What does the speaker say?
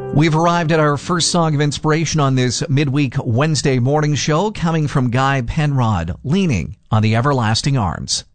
We've arrived at our first song of inspiration on this midweek Wednesday morning show, coming from Guy Penrod, Leaning on the Everlasting Arms.